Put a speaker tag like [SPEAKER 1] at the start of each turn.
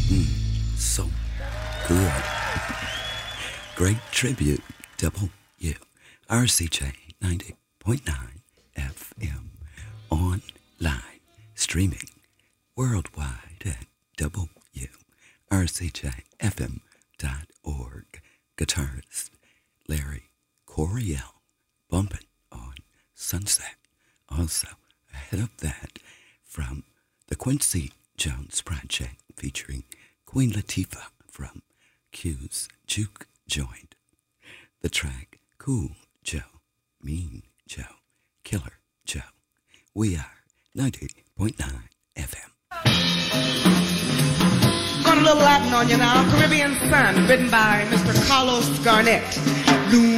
[SPEAKER 1] So good. Great tribute, W RCJ 90.9 FM. Online, streaming worldwide at WRCJFM.org. Guitarist Larry Coryell bumping on Sunset. Also, ahead of that, from the Quincy Jones Project featuring Queen Latifah from Q's Juke Joint. The track Cool Joe, Mean Joe, Killer Joe. We are 90.9 FM.
[SPEAKER 2] Got a little Latin on you now. Caribbean Sun, written by Mr. Carlos Garnett.